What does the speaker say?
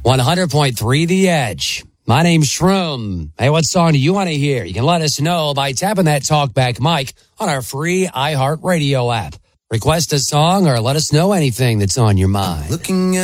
100.3 The Edge. My name's Shroom. Hey, what song do you want to hear? You can let us know by tapping that talkback mic on our free iHeartRadio app. Request a song or let us know anything that's on your mind. Looking at